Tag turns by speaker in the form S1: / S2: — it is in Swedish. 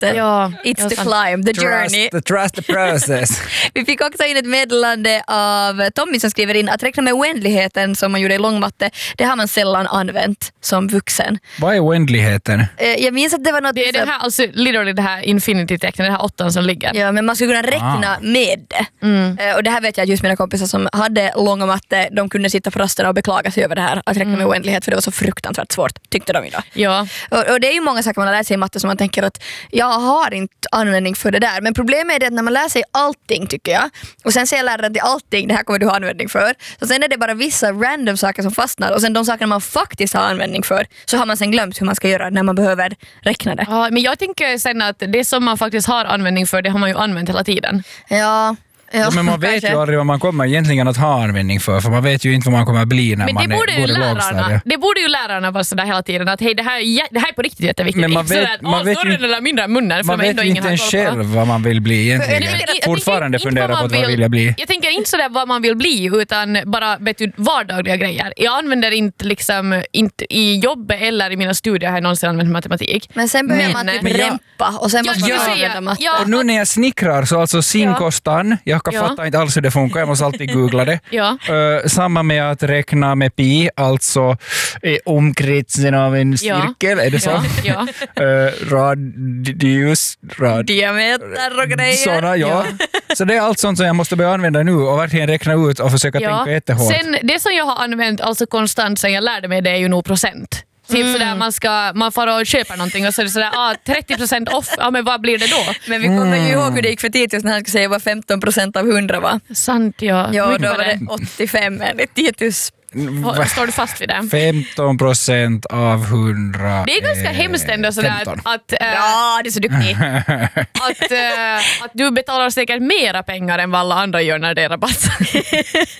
S1: matte.
S2: Ja,
S1: It's the climb, the journey.
S3: Trust the process.
S1: Vi fick också in ett meddelande av Tommy som skriver in att räkna med oändligheten som man gjorde i långmatte, det har man sällan använt som vuxen.
S3: Vad är oändligheten?
S1: Jag minns att det var något...
S2: Det är det här, alltså literally det här infinity-tecknet, det här 8 som ligger.
S1: Ja, men man skulle kunna räkna med det. Och det här vet jag att just mina kompisar som hade lång matte, de kunde sitta på rasterna och beklaga sig över det här, att räkna med oändlighet, för det var så fruktansvärt svårt, tyckte de idag.
S2: Ja.
S1: Och det är ju många saker man har lärt sig i matte som man tänker att jag har inte användning för det där. Men problemet är det att när man lär sig allting, tycker jag, och sen säger läraren till allting, det här kommer du ha användning för. Så sen är det bara vissa random saker som fastnar, och sen de saker man faktiskt har användning för, så har man sen glömt hur man ska göra när man behöver räkna det.
S2: Ja, men jag tänker sen att det som man faktiskt har användning för, det har man ju använt hela tiden.
S1: Ja,
S3: men man vet ju aldrig vad man kommer egentligen att ha användning för man vet ju inte vad man kommer att bli när
S2: men
S3: man går i lågstadiet.
S2: Det borde ju lärarna vara sådär hela tiden att hej, det här är på riktigt jätteviktigt.
S3: Men man vet
S2: större eller mindre munnen,
S3: man vet inte ens själv vad man vill bli egentligen. Fortfarande fundera på vad vill jag bli.
S2: Jag tänker inte sådär vad man vill bli, utan bara vardagliga grejer. Jag använder inte i jobbet eller i mina studier har jag någonsin använt matematik.
S1: Men sen börjar man typ rempa och sen måste man använda matte.
S3: Och nu när jag snickrar så alltså sinkostan, jag kan fatta inte alls hur det funkar, jag måste alltid googla det. Samma med att räkna med pi, alltså omkretsen av en cirkel, är det så?
S2: Ja.
S3: Radius,
S1: diameter och grejer.
S3: Sådana, Så det är allt sånt som jag måste börja använda nu och verkligen räkna ut och försöka tänka jättehårt.
S2: Sen, det som jag har använt alltså konstant sen jag lärde mig, det är ju nog procent. Typ sådär, man får och köpa någonting och så är det sådär 30% off, men vad blir det då?
S1: Men vi kommer ju ihåg hur det gick för Titus när han skulle säga vad 15% av 100 var.
S2: Sant, ja.
S1: Ja, då var det 85 enligt Titus.
S2: Står du fast vid det?
S3: 15% av 100.
S2: Det är ganska hemskt ändå sådär att
S1: ja, det är så duktig.
S2: att du betalar säkert mera pengar än vad alla andra gör när det är rabatt.